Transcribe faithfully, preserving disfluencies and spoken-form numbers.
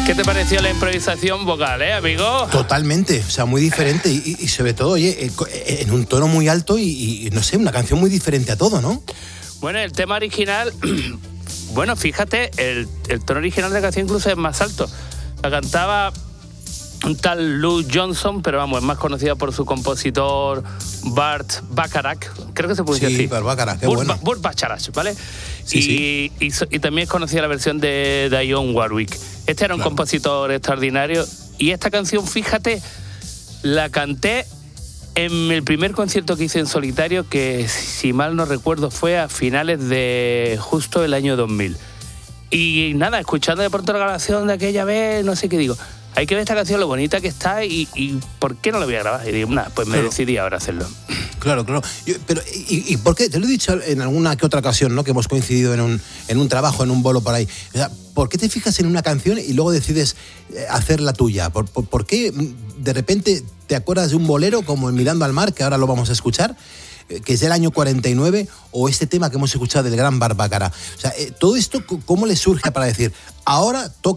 ¿Qué te pareció la improvisación vocal, eh, amigo? Totalmente, o sea, muy diferente y, y sobre todo, oye, en un tono muy alto y, y, no sé, una canción muy diferente a todo, ¿no? Bueno, el tema original, bueno, fíjate, el, el tono original de la canción incluso es más alto. La cantaba un tal Lou Johnson, pero vamos, es más conocida por su compositor Burt Bacharach, creo que se puede decir sí, así. Burt Bacharach, qué Burt, bueno. Burt Bacharach, ¿vale? Sí, y, sí. Y, y, y también es conocida la versión de Dionne Warwick. Este era un claro. compositor extraordinario y esta canción, fíjate, la canté en el primer concierto que hice en solitario, que si mal no recuerdo fue a finales de justo el año dos mil. Y nada, escuchando de pronto la grabación de aquella vez, no sé qué digo, hay que ver esta canción, lo bonita que está y, y ¿por qué no la voy a grabar? Y digo, nada, pues me claro. decidí ahora hacerlo. Claro, claro. Yo, pero, ¿y, ¿y por qué? Te lo he dicho en alguna que otra ocasión, ¿no? Que hemos coincidido en un, en un trabajo, en un bolo por ahí. O sea, ¿por qué te fijas en una canción y luego decides hacer la tuya? ¿Por, por, ¿Por qué de repente te acuerdas de un bolero como en Mirando al Mar, que ahora lo vamos a escuchar, que es del año cuarenta y nueve, o este tema que hemos escuchado del gran Burt Bacharach? O sea, eh, todo esto, ¿cómo le surge para decir, ahora toca